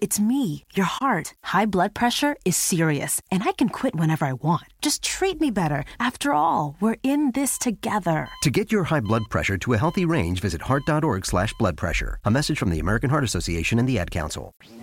It's me, your heart. High blood pressure is serious, and I can quit whenever I want. Just treat me better. After all, we're in this together. To get your high blood pressure to a healthy range, visit heart.org/blood pressure. A message from the American Heart Association and the Ad Council.